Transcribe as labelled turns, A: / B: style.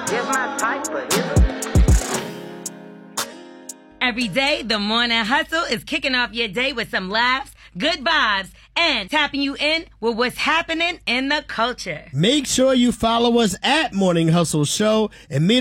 A: Just my type, but is it?
B: Every day, the Morning Hustle is kicking off your day with some laughs, good vibes, and tapping you in with what's happening in the culture.
C: Make sure you follow us at Morning Hustle Show and meet